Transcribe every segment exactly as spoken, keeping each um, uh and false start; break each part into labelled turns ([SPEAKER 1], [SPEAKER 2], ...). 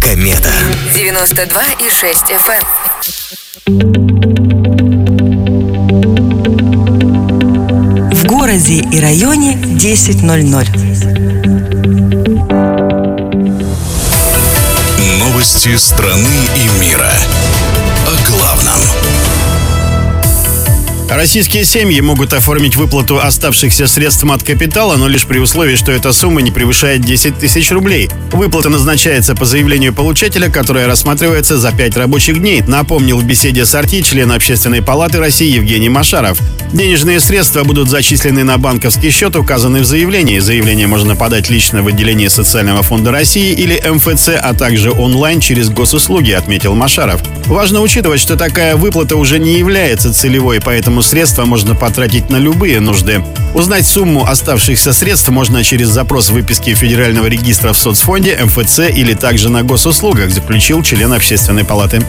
[SPEAKER 1] Комета.
[SPEAKER 2] девяносто два и шесть эф эм.
[SPEAKER 3] В городе и районе десять ноль ноль.
[SPEAKER 1] Новости страны и мира. О главном.
[SPEAKER 4] Российские семьи могут оформить выплату оставшихся средств мат-капитала, но лишь при условии, что эта сумма не превышает десять тысяч рублей. Выплата назначается по заявлению получателя, которое рассматривается за пять рабочих дней, напомнил в беседе с РТ член Общественной палаты России Евгений Машаров. Денежные средства будут зачислены на банковский счет, указанный в заявлении. Заявление можно подать лично в отделении Социального фонда России или эм эф цэ, а также онлайн через госуслуги, отметил Машаров. Важно учитывать, что такая выплата уже не является целевой, поэтому средства можно потратить на любые нужды. Узнать сумму оставшихся средств можно через запрос выписки Федерального регистра в соцфонде, эм эф цэ или также на госуслугах, заключил член Общественной палаты.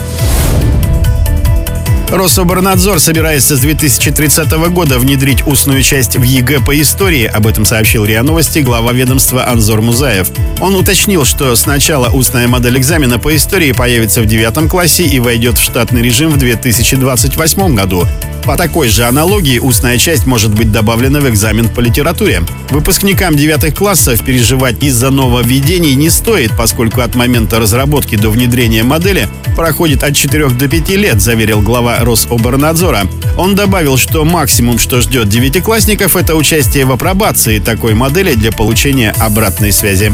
[SPEAKER 4] Рособорнадзор собирается с две тысячи тридцатого года внедрить устную часть в ЕГЭ по истории. Об этом сообщил РИА Новости глава ведомства Анзор Музаев. Он уточнил, что сначала устная модель экзамена по истории появится в девятом классе и войдет в штатный режим в две тысячи двадцать восьмом году. По такой же аналогии устная часть может быть добавлена в экзамен по литературе. Выпускникам девятых классов переживать из-за нововведений не стоит, поскольку от момента разработки до внедрения модели проходит от четырёх до пяти лет, заверил глава Рособорнадзора. Он добавил, что максимум, что ждет девятиклассников, это участие в апробации такой модели для получения обратной связи.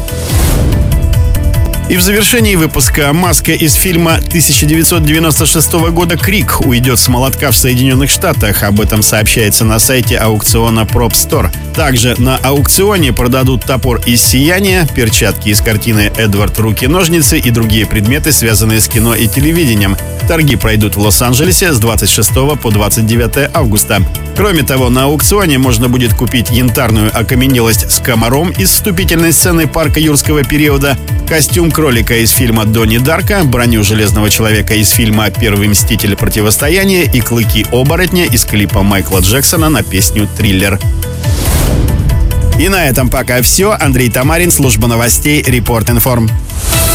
[SPEAKER 4] И в завершении выпуска маска из фильма тысяча девятьсот девяносто шестого года «Крик» уйдет с молотка в Соединенных Штатах. Об этом сообщается на сайте аукциона Prop Store. Также на аукционе продадут топор из «Сияния», перчатки из картины «Эдвард. Руки-ножницы» и другие предметы, связанные с кино и телевидением. Торги пройдут в Лос-Анджелесе с двадцать шестого по двадцать девятое августа. Кроме того, на аукционе можно будет купить янтарную окаменелость с комаром из вступительной сцены парка юрского периода, костюм кролика из фильма «Донни Дарка», броню Железного человека из фильма «Первый мститель. Противостояние» и клыки оборотня из клипа Майкла Джексона на песню «Триллер». И на этом пока все. Андрей Тамарин, служба новостей, Репорт Информ.